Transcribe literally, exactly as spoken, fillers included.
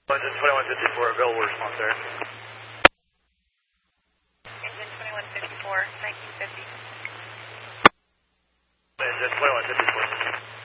Engine twenty-one fifty-four, available response there. Engine twenty-one fifty-four, nineteen fifty. Engine twenty-one fifty-four.